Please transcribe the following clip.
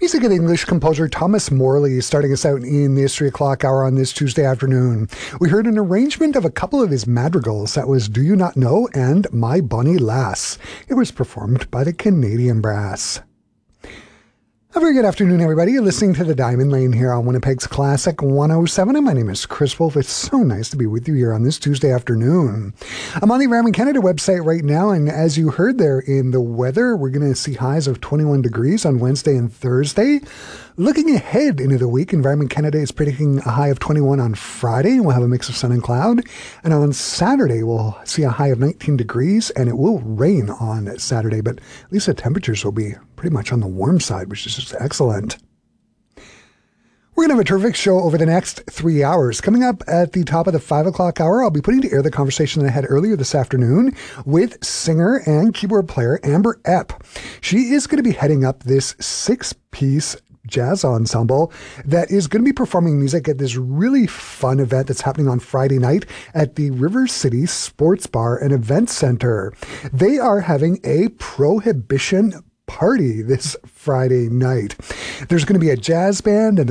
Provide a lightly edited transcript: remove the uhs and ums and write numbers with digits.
Music and English composer Thomas Morley starting us out in this 3 o'clock hour on this Tuesday afternoon. We heard an arrangement of a couple of his madrigals. That was Do You Not Know and My Bonnie Lass. It was performed by the Canadian Brass. A very good afternoon, everybody. You're listening to the Diamond Lane here on Winnipeg's Classic 107. And my name is Chris Wolf. It's so nice to be with you here on this Tuesday afternoon. I'm on the Environment Canada website right now, and as you heard there in the weather, we're going to see highs of 21 degrees on Wednesday and Thursday. Looking ahead into the week, Environment Canada is predicting a high of 21 on Friday. We'll have a mix of sun and cloud. And on Saturday, we'll see a high of 19 degrees, and it will rain on Saturday, but at least the temperatures will be pretty much on the warm side, which is just excellent. We're going to have a terrific show over the next 3 hours. Coming up at the top of the 5 o'clock hour, I'll be putting to air the conversation that I had earlier this afternoon with singer and keyboard player Amber Epp. She is going to be heading up this 6-piece jazz ensemble that is going to be performing music at this really fun event that's happening on Friday night at the River City Sports Bar and Event Center. They are having a prohibition party this Friday night. There's going to be a jazz band and